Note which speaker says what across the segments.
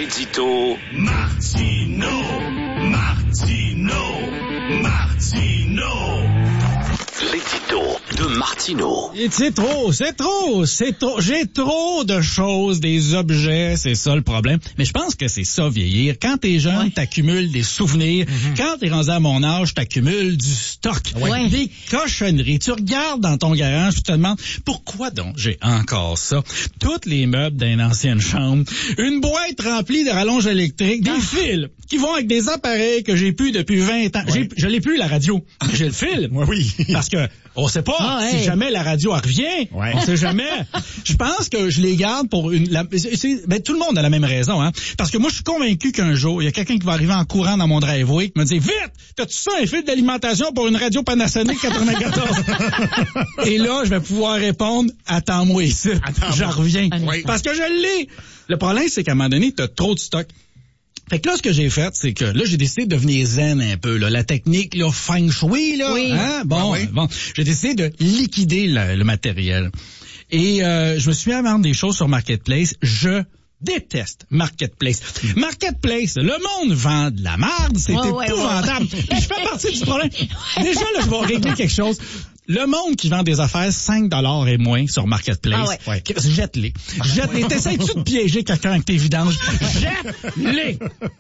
Speaker 1: L'édito
Speaker 2: Martino.
Speaker 1: L'édito de Martino.
Speaker 3: Et c'est trop. J'ai trop de choses, des objets, c'est ça le problème. Mais je pense que c'est ça, vieillir. Quand t'es jeune, t'accumules des souvenirs. Quand t'es rendu à mon âge, t'accumules du stock. Des cochonneries. Tu regardes dans ton garage, tu te demandes, pourquoi donc j'ai encore ça? Tous les meubles d'une ancienne chambre, une boîte remplie de rallonges électriques, des fils qui vont avec des appareils que j'ai plus depuis 20 ans. Je l'ai plus, la radio. J'ai le fil. Parce que on sait pas si jamais la radio revient. On sait jamais. Je pense que je les garde pour tout le monde a la même raison, hein. Parce que moi, je suis convaincu qu'un jour, il y a quelqu'un qui va arriver en courant dans mon driveway qui me dit, vite, t'as-tu ça, un fil d'alimentation pour une radio Panasonic 94? Et là, je vais pouvoir répondre, attends-moi ici. J'en reviens. Parce que je l'ai. Le problème, c'est qu'à un moment donné, t'as trop de stock. Fait que là, ce que j'ai fait, c'est que là, j'ai décidé de devenir zen un peu, là. La technique, là, feng shui, là. Hein? Bon. J'ai décidé de liquider le matériel. Et, je me suis mis à vendre des choses sur Marketplace. Je déteste Marketplace. Marketplace, le monde vend de la merde, c'est épouvantable. Puis je fais partie du problème. Déjà, là, je vais régler quelque chose. Le monde qui vend des affaires 5$ et moins sur Marketplace, jette-les. T'essayes-tu de piéger quelqu'un avec tes vidanges? Jette-les!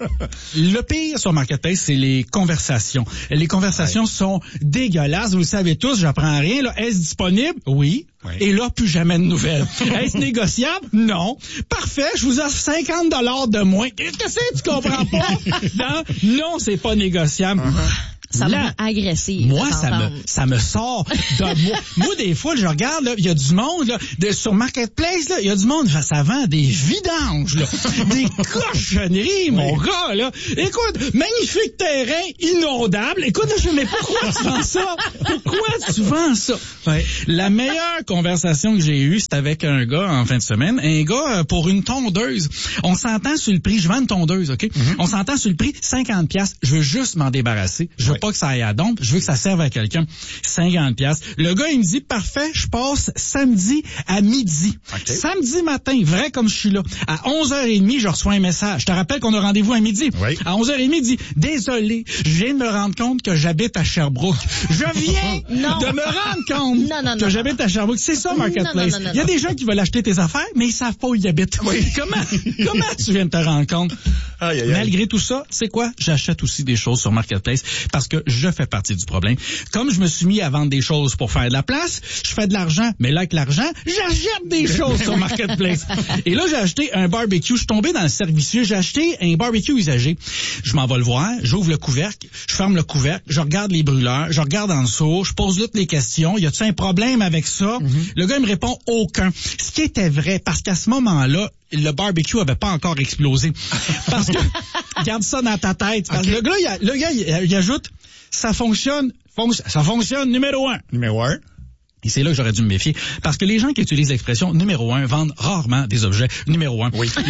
Speaker 3: Le pire sur Marketplace, c'est les conversations. Les conversations sont dégueulasses. Vous le savez tous, j'apprends rien. Là, est-ce disponible? Oui. Et là, plus jamais de nouvelles. Est-ce négociable? Non. Parfait, je vous offre 50$ de moins. Qu'est-ce que c'est? Tu comprends pas? Non, c'est pas négociable.
Speaker 4: Ça m'a agressé.
Speaker 3: Moi, ça me sort de moi. Moi, des fois, je regarde, il y a du monde, là, sur Marketplace, il y a du monde, ça vend des vidanges, là, des cochonneries, mon gars, là. Écoute, magnifique terrain inondable. Écoute, là, mais pourquoi tu vends ça? Pourquoi tu vends ça? La meilleure conversation que j'ai eue, c'était avec un gars en fin de semaine. Un gars pour une tondeuse. On s'entend sur le prix. Je vends une tondeuse, OK? On s'entend sur le prix, 50$. Je veux juste m'en débarrasser. Je veux pas que ça aille à dompe, je veux que ça serve à quelqu'un. 50$. Le gars, il me dit, parfait, je passe samedi à midi. Samedi matin, vrai comme je suis là. À 11h30, je reçois un message. Je te rappelle qu'on a rendez-vous à midi. À 11h30, il dit, désolé, je viens de me rendre compte que j'habite à Sherbrooke. Je viens de me rendre compte que j'habite à Sherbrooke. C'est ça, Marketplace. Il y a des gens qui veulent acheter tes affaires, mais ils savent pas où ils habitent. Comment tu viens de te rendre compte? Malgré tout ça, c'est quoi? J'achète aussi des choses sur Marketplace parce que je fais partie du problème. Comme je me suis mis à vendre des choses pour faire de la place, je fais de l'argent, mais là, avec l'argent, j'achète des choses sur Marketplace. Et là, j'ai acheté un barbecue. Je suis tombé dans le servicieux. J'ai acheté un barbecue usagé. Je m'en vais le voir. J'ouvre le couvercle. Je ferme le couvercle. Je regarde les brûleurs. Je regarde en dessous. Je pose toutes les questions. Y a-t-il un problème avec ça? Le gars, il me répond aucun. Ce qui était vrai, parce qu'à ce moment-là, le barbecue avait pas encore explosé. Parce que, garde ça dans ta tête. Parce que le gars, il ajoute, ça fonctionne numéro 1.
Speaker 2: Numéro 1.
Speaker 3: Et c'est là que j'aurais dû me méfier. Parce que les gens qui utilisent l'expression numéro 1 vendent rarement des objets numéro 1.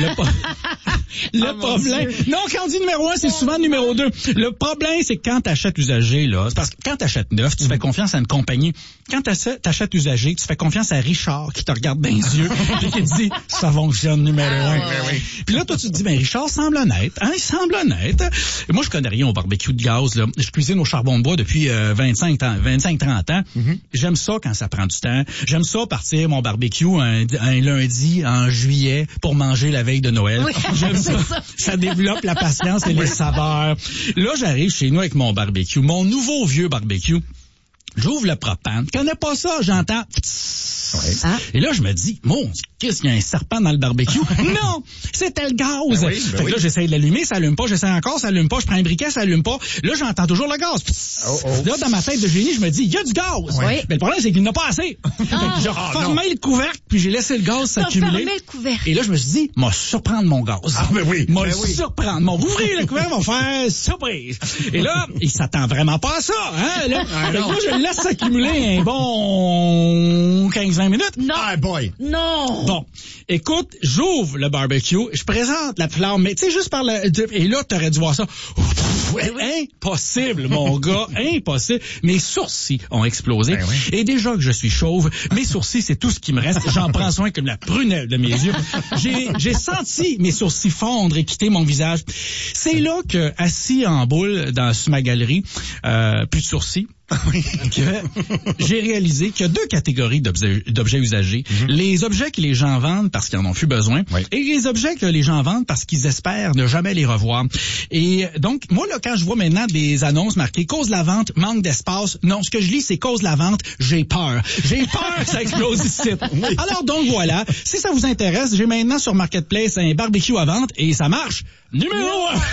Speaker 3: Le problème. Non, quand on dit numéro 1, c'est souvent numéro 2. Le problème, c'est que quand t'achètes usagé, là, c'est parce que quand t'achètes neuf, tu fais confiance à une compagnie. Quand t'achètes usagé, tu fais confiance à Richard qui te regarde dans les yeux et qui te dit, ça fonctionne numéro 1. Puis là, toi, tu te dis, ben, Richard semble honnête, hein, il semble honnête. Et moi, je connais rien au barbecue de gaz, là. Je cuisine au charbon de bois depuis 25-30 ans. J'aime ça quand ça prend du temps. J'aime ça partir mon barbecue un lundi en juillet pour manger la veille de Noël. J'aime ça. Ça développe la patience et les saveurs. Là, j'arrive chez nous avec mon barbecue, mon nouveau vieux barbecue. J'ouvre le propane. Je connais pas ça, j'entends. Et là, je me dis, mon, qu'est-ce qu'il y a un serpent dans le barbecue? Non! C'était le gaz! Fait que là, j'essaye de l'allumer, ça allume pas, j'essaie encore, ça allume pas, je prends un briquet, ça allume pas. Là, j'entends toujours le gaz. Là, dans ma tête de génie, je me dis, il y a du gaz! Mais le problème, c'est qu'il n'y en a pas assez. Fait que j'ai refermé le couvercle, puis j'ai laissé le gaz s'accumuler. Et là, je me suis dit, m'a surprendre mon gaz. Surprendre. Vous ouvrez le couvercle, on va faire surprise. Et là, il s'attend vraiment pas à ça, hein? Là, je le laisse s'accumuler un bon 15-20 minutes. Non. Bon. Écoute, j'ouvre le barbecue, je présente la flamme, mais tu sais, juste par et là, t'aurais dû voir ça. Impossible, mon gars, impossible. Mes sourcils ont explosé. Ben oui. Et déjà que je suis chauve, mes sourcils, c'est tout ce qui me reste. J'en prends soin comme la prunelle de mes yeux. J'ai senti mes sourcils fondre et quitter mon visage. C'est là que, assis en boule sur ma galerie, plus de sourcils, j'ai réalisé qu'il y a deux catégories d'objets usagés. Les objets que les gens vendent parce qu'ils en ont plus besoin et les objets que les gens vendent parce qu'ils espèrent ne jamais les revoir. Et donc, moi, là, quand je vois maintenant des annonces marquées « Cause la vente, manque d'espace », non, ce que je lis, c'est « Cause la vente, j'ai peur ». J'ai peur que ça explose ici. Alors donc, voilà. Si ça vous intéresse, j'ai maintenant sur Marketplace un barbecue à vente et ça marche. Numéro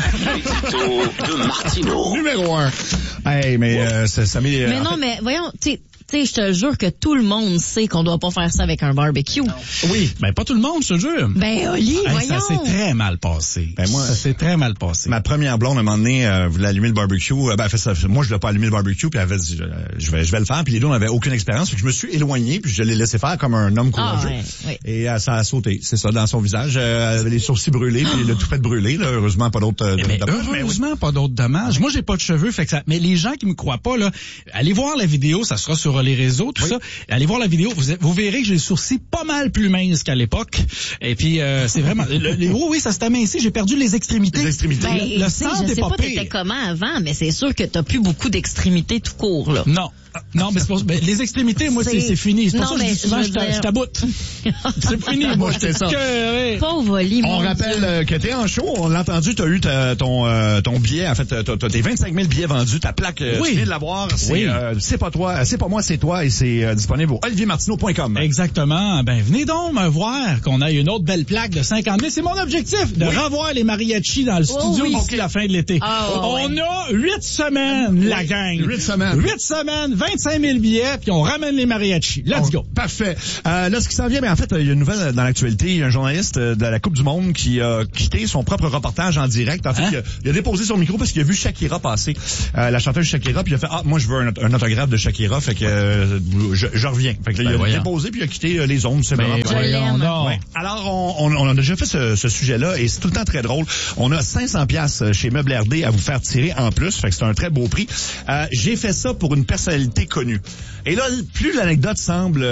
Speaker 1: 1. de Martineau.
Speaker 2: Numéro 1. Hey, mais ça met...
Speaker 4: Mais non, mais voyons, tu sais, je te jure que tout le monde sait qu'on doit pas faire ça avec un barbecue.
Speaker 3: Oui, ben pas tout le monde, je te jure.
Speaker 4: Ben Oli, voyons.
Speaker 3: Ça s'est très mal passé. Ben moi, ça s'est très mal passé.
Speaker 2: Ma première blonde, à un moment donné, voulait allumer le barbecue. Moi, je l'ai pas allumé le barbecue, puis elle avait dit, je vais le faire. Puis les deux, on n'avait aucune expérience. Puis je me suis éloigné, puis je l'ai laissé faire comme un homme courageux. Et ça a sauté, c'est ça, dans son visage. Elle avait les sourcils brûlés, puis le tout fait brûlé. Là, heureusement, pas d'autres dommages.
Speaker 3: Heureusement, pas d'autres dommages. Moi, j'ai pas de cheveux, fait que ça. Mais les gens qui me croient pas, là, allez voir la vidéo, ça sera sur les réseaux, tout ça. Allez voir la vidéo, vous verrez que j'ai les sourcils pas mal plus minces qu'à l'époque. Et puis, c'est vraiment... oui, ça s'est aminci. J'ai perdu les extrémités.
Speaker 4: Ben,
Speaker 3: le sang n'est pas pire.
Speaker 4: T'étais comment avant, mais c'est sûr que t'as plus beaucoup d'extrémités tout court, là.
Speaker 3: Non, mais c'est pas, les extrémités, moi, c'est fini. C'est pour ça que je dis souvent, je taboute. C'est fini, moi, j'étais ça.
Speaker 4: Pauvre Oli,
Speaker 2: on rappelle que t'es en show, on l'a entendu, t'as eu ton billet, en fait, t'as tes 25 000 billets vendus, ta plaque, tu viens de l'avoir, c'est pas toi, c'est pas moi, c'est toi, et c'est disponible au oliviermartineau.com.
Speaker 3: Exactement. Ben, venez donc me voir qu'on a une autre belle plaque de 50 000. C'est mon objectif, de revoir les mariachis dans le studio d'ici la fin de l'été. On a 8 semaines, la gang.
Speaker 2: 8 semaines.
Speaker 3: 8 semaines, 25 000 billets, puis on ramène les mariachis. Let's go.
Speaker 2: Parfait. Là, ce qui s'en vient, en fait, il y a une nouvelle dans l'actualité. Il y a un journaliste de la Coupe du Monde qui a quitté son propre reportage en direct. En fait, il a déposé son micro parce qu'il a vu Shakira passer, la chanteuse Shakira, puis il a fait « Ah, moi, je veux un autographe de Shakira, fait que je reviens. » Fait que là, il a déposé, puis il a quitté les ondes. C'est vraiment Alors, on a déjà fait ce sujet-là, et c'est tout le temps très drôle. On a 500$ chez Meubles RD à vous faire tirer en plus, fait que c'est un très beau prix. J'ai fait ça pour une personnalité connue. Et là, plus l'anecdote semble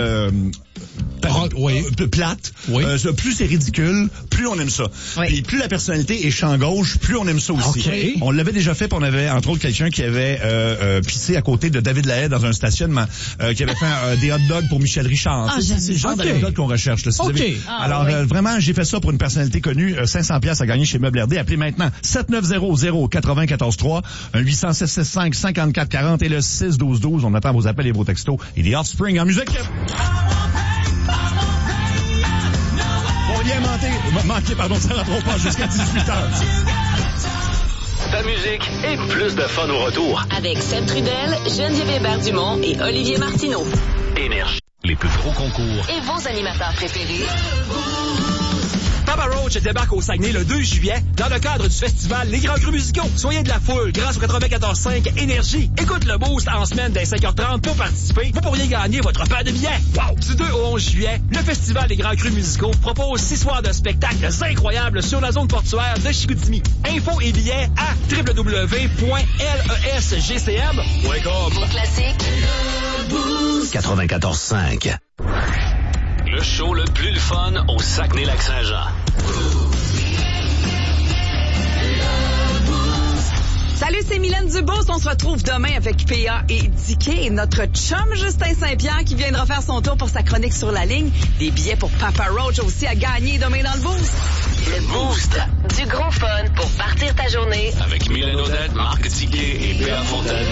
Speaker 2: plate, plus c'est ridicule, plus on aime ça. Et plus la personnalité est champ gauche, plus on aime ça aussi. On l'avait déjà fait, puis on avait entre autres quelqu'un qui avait pissé à côté de David Lahaye dans un stationnement, qui avait fait des hot dogs pour Michel Richard. C'est le genre d'anecdote qu'on recherche. Là, alors vraiment, j'ai fait ça pour une personnalité connue. 500$ à gagner chez Meubles RD. Appelez maintenant 7900-943, un 800-765-5440 et le 612-12. On attend vos appels et vos textos. Et les Offspring en musique. Bon, rien manqué, ça rentrera pas jusqu'à 18h.
Speaker 1: Ta musique et plus de fun au retour.
Speaker 5: Avec Seb Trudel, Geneviève Hébert-Dumont et Olivier Martineau.
Speaker 1: Énergie. Les plus gros concours.
Speaker 5: Et vos animateurs préférés.
Speaker 6: Papa Roach débarque au Saguenay le 2 juillet dans le cadre du festival Les Grands Crus musicaux. Soyez de la foule grâce au 94.5 Énergie. Écoute le Boost en semaine dès 5h30 pour participer. Vous pourriez gagner votre paire de billets. Wow! Du 2 au 11 juillet, le festival des Grands Crus musicaux propose 6 soirs de spectacles incroyables sur la zone portuaire de Chicoutimi. Infos et billets à www.lesgcm.com.
Speaker 5: Vos classiques.
Speaker 1: 94.5. Le show le plus le fun au Saguenay-Lac-Saint-Jean.
Speaker 7: Salut, c'est Mylène Dubos. On se retrouve demain avec PA et Dicky et notre chum Justin Saint-Pierre qui viendra faire son tour pour sa chronique sur la ligne. Des billets pour Papa Roach aussi à gagner demain dans le Boost.
Speaker 5: Le Boost. Du gros fun pour partir ta journée.
Speaker 1: Avec Mylène Odette, Marc Diquet et Péa Fontaine.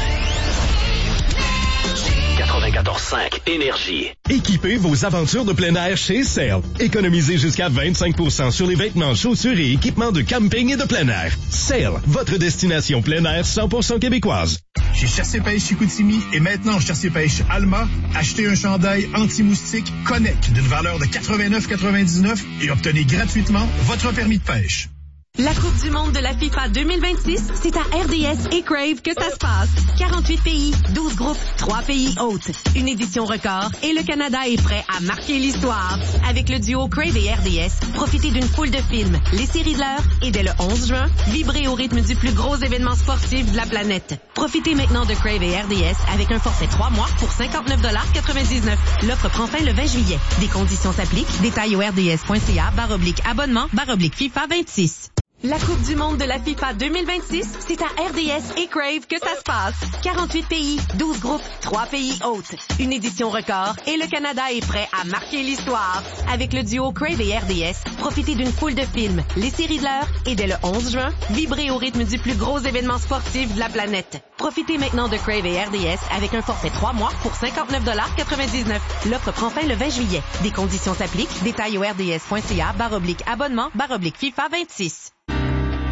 Speaker 1: 94.5 Énergie.
Speaker 8: Équipez vos aventures de plein air chez Sale. Économisez jusqu'à 25% sur les vêtements, chaussures et équipements de camping et de plein air. Sale, votre destination plein air 100% québécoise.
Speaker 9: Chez Chassé Pêche Chicoutimi et maintenant Chassé Pêche Alma, achetez un chandail anti-moustique Connect d'une valeur de 89,99 et obtenez gratuitement votre permis de pêche.
Speaker 10: La Coupe du monde de la FIFA 2026, c'est à RDS et Crave que ça se passe. 48 pays, 12 groupes, 3 pays hôtes. Une édition record et le Canada est prêt à marquer l'histoire. Avec le duo Crave et RDS, profitez d'une foule de films, les séries de l'heure et dès le 11 juin, vibrez au rythme du plus gros événement sportif de la planète. Profitez maintenant de Crave et RDS avec un forfait 3 mois pour 59,99 $. L'offre prend fin le 20 juillet. Des conditions s'appliquent. Détails au rds.ca/abonnement/FIFA 26. La Coupe du monde de la FIFA 2026, c'est à RDS et Crave que ça se passe. 48 pays, 12 groupes, 3 pays hôtes. Une édition record et le Canada est prêt à marquer l'histoire. Avec le duo Crave et RDS, profitez d'une foule de films, les séries de l'heure et dès le 11 juin, vibrez au rythme du plus gros événement sportif de la planète. Profitez maintenant de Crave et RDS avec un forfait 3 mois pour 59,99 $. L'offre prend fin le 20 juillet. Des conditions s'appliquent. Détails au rds.ca/abonnement/FIFA 26.